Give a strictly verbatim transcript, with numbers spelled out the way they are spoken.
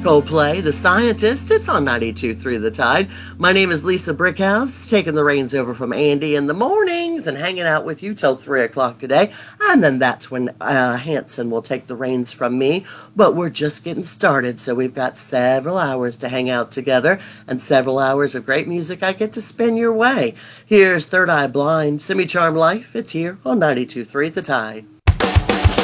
Coldplay, The Scientist. It's on ninety-two point three The Tide. My name is Lisa Brickhouse, taking the reins over from Andy in the mornings and hanging out with you till three o'clock today. And then that's when uh, Hanson will take the reins from me. But we're just getting started, so we've got several hours to hang out together and several hours of great music I get to spin your way. Here's Third Eye Blind, Semi Charmed Life. It's here on ninety-two point three The Tide.